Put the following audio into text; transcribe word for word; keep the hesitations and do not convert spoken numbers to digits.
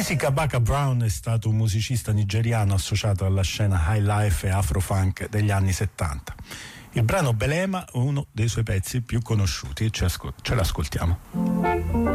Easy Kabaka Brown è stato un musicista nigeriano associato alla scena high life e afro-funk degli anni settanta. Il brano Belema è uno dei suoi pezzi più conosciuti, ce l'ascoltiamo.